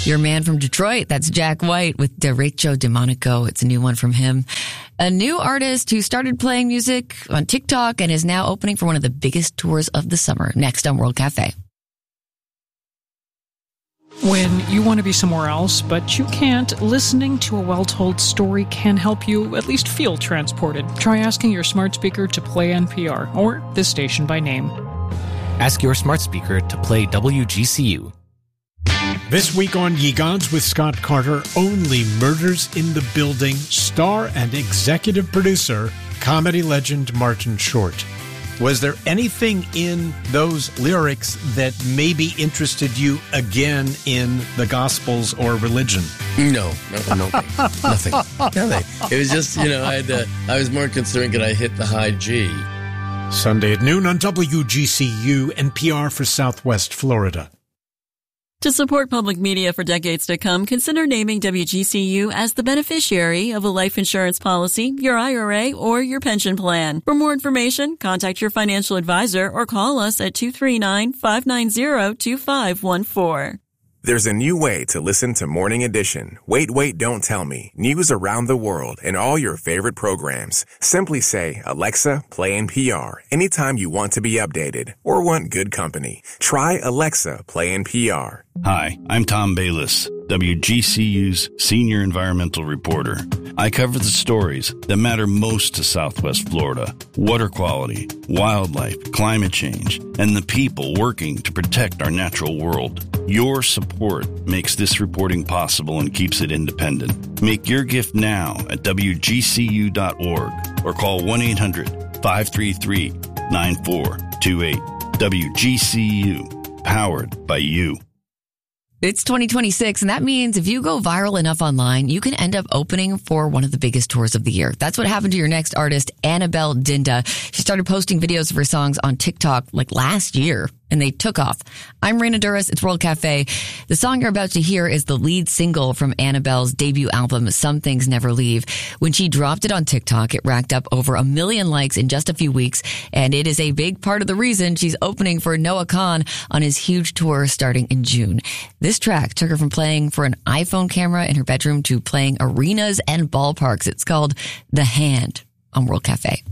Your man from Detroit, that's Jack White with Derecho de Monaco. It's a new one from him. A new artist who started playing music on TikTok and is now opening for one of the biggest tours of the summer. Next on World Cafe. When you want to be somewhere else, but you can't, listening to a well-told story can help you at least feel transported. Try asking your smart speaker to play NPR or this station by name. Ask your smart speaker to play WGCU. This week on Ye Gods with Scott Carter, only murders in the building, star and executive producer, comedy legend Martin Short. Was there anything in those lyrics that maybe interested you again in the Gospels or religion? No, nothing. It was just, I was more concerned could I hit the high G. Sunday at noon on WGCU, NPR for Southwest Florida. To support public media for decades to come, consider naming WGCU as the beneficiary of a life insurance policy, your IRA, or your pension plan. For more information, contact your financial advisor or call us at 239-590-2514. There's a new way to listen to Morning Edition. Wait, Don't Tell Me. News around the world and all your favorite programs. Simply say, Alexa, play NPR anytime you want to be updated or want good company. Try Alexa, play NPR. Hi, I'm Tom Bayliss, WGCU's senior environmental reporter. I cover the stories that matter most to Southwest Florida: water quality, wildlife, climate change, and the people working to protect our natural world. Your support makes this reporting possible and keeps it independent. Make your gift now at WGCU.org or call 1-800-533-9428. WGCU, powered by you. It's 2026, and that means if you go viral enough online, you can end up opening for one of the biggest tours of the year. That's what happened to your next artist, Annabelle Dinda. She started posting videos of her songs on TikTok last year, and they took off. I'm Raina Duras. It's World Cafe. The song you're about to hear is the lead single from Annabelle's debut album, Some Things Never Leave. When she dropped it on TikTok, it racked up over 1 million likes in just a few weeks, and it is a big part of the reason she's opening for Noah Kahan on his huge tour starting in June. This track took her from playing for an iPhone camera in her bedroom to playing arenas and ballparks. It's called The Hand on World Cafe.